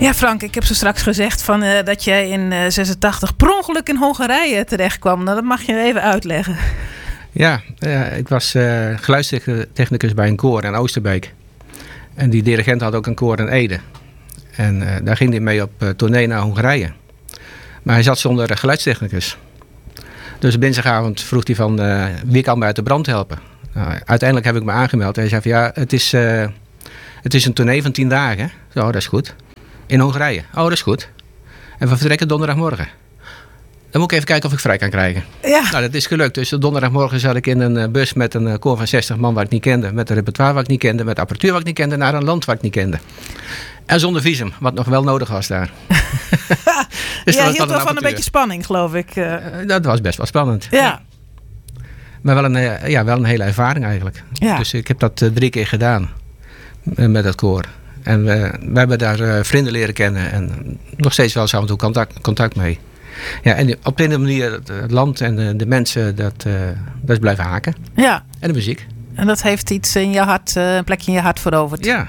Ja, Frank, ik heb zo straks gezegd dat jij in 86 per ongeluk in Hongarije terecht kwam. Nou, dat mag je even uitleggen. Ja, ik was geluidstechnicus bij een koor in Oosterbeek. En die dirigent had ook een koor in Ede. En daar ging hij mee op tournee naar Hongarije. Maar hij zat zonder geluidstechnicus. Dus dinsdagavond vroeg hij van wie kan me uit de brand helpen. Nou, uiteindelijk heb ik me aangemeld. Hij zei van ja, het is een tournee van 10 dagen. Zo, dat is goed. In Hongarije. Oh, dat is goed. En we vertrekken donderdagmorgen. Dan moet ik even kijken of ik vrij kan krijgen. Ja. Nou, dat is gelukt. Dus donderdagmorgen zat ik in een bus met een koor van 60 man wat ik niet kende. Met een repertoire wat ik niet kende. Met apparatuur wat ik niet kende. Naar een land wat ik niet kende. En zonder visum, wat nog wel nodig was daar. Dus ja, hield wel van een beetje spanning, geloof ik. Dat was best wel spannend. Ja. Maar wel een hele ervaring eigenlijk. Ja. Dus ik heb dat 3 keer gedaan. Met dat koor. En we hebben daar vrienden leren kennen. En nog steeds wel af en toe contact mee. Ja, en op een manier het land en de mensen, dat is blijven haken. Ja. En de muziek. En dat heeft iets in je hart, een plekje in je hart veroverd. Ja.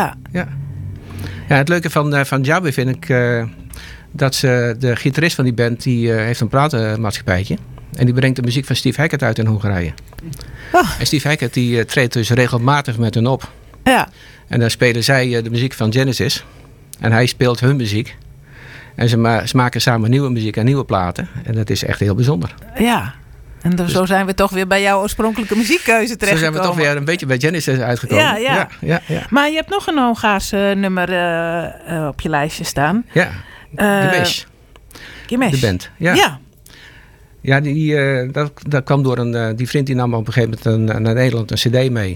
Ja, het leuke van Jabbi vind ik dat de gitarist van die band, die heeft een platenmaatschappijtje. En die brengt de muziek van Steve Hackett uit in Hongarije. Oh. En Steve Hackett die treedt dus regelmatig met hen op. Ja. En dan spelen zij de muziek van Genesis. En hij speelt hun muziek. En ze maken samen nieuwe muziek en nieuwe platen. En dat is echt heel bijzonder. Ja. En zo zijn we toch weer bij jouw oorspronkelijke muziekkeuze terechtgekomen. Zo zijn we toch weer een beetje bij Genesis uitgekomen. Ja. Maar je hebt nog een Hongaars nummer op je lijstje staan. Ja, Gimes. Gimes. De band. Ja. Ja, dat kwam door die vriend die nam op een gegeven moment naar Nederland een cd mee.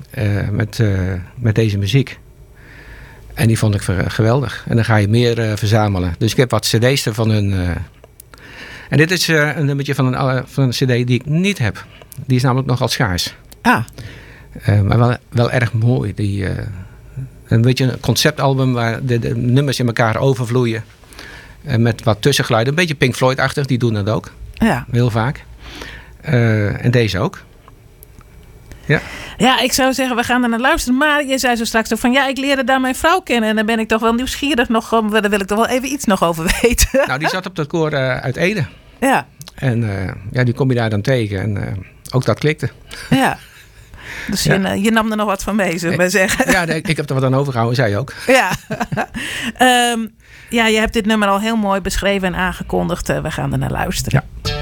Met deze muziek. En die vond ik geweldig. En dan ga je meer verzamelen. Dus ik heb wat cd's van hun. En dit is een nummertje van een cd die ik niet heb. Die is namelijk nogal schaars. Ah. Maar wel erg mooi. Een beetje een conceptalbum waar de nummers in elkaar overvloeien. Met wat tussengeluiden. Een beetje Pink Floyd-achtig. Die doen dat ook. Ja. Heel vaak. En deze ook. Ja, ik zou zeggen, we gaan er naar luisteren. Maar je zei zo straks ook van, ik leerde daar mijn vrouw kennen. En dan ben ik toch wel nieuwsgierig nog. Daar wil ik toch wel even iets nog over weten. Nou, die zat op dat koor uit Ede. Ja. En die kom je daar dan tegen. En ook dat klikte. Ja. Dus je nam er nog wat van mee, zullen we zeggen. Ja, ik heb er wat aan overgehouden, zij ook. Ja. Je hebt dit nummer al heel mooi beschreven en aangekondigd. We gaan er naar luisteren. Ja.